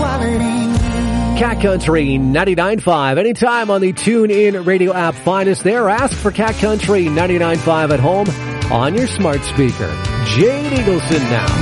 Cat Country 99.5. Anytime on the TuneIn radio app. Find us there. Ask for Cat Country 99.5 at home on your smart speaker. Jade Eagleson now.